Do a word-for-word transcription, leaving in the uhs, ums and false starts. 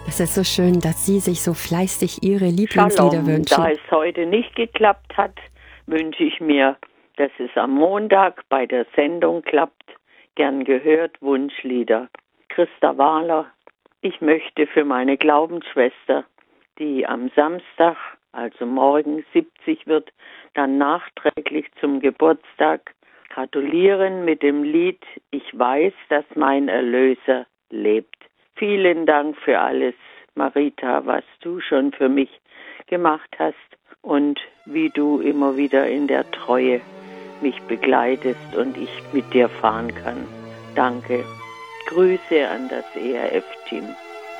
Das ist so schön, dass Sie sich so fleißig Ihre Lieblingslieder Shalom. wünschen. Da es heute nicht geklappt hat, wünsche ich mir, dass es am Montag bei der Sendung klappt. Gern gehört, Wunschlieder. Christa Wahler. Ich möchte für meine Glaubensschwester, die am Samstag, also morgen siebzig wird, dann nachträglich zum Geburtstag gratulieren mit dem Lied Ich weiß, dass mein Erlöser lebt. Vielen Dank für alles, Marita, was du schon für mich gemacht hast und wie du immer wieder in der Treue mich begleitest und ich mit dir fahren kann. Danke. Grüße an das E R F-Team.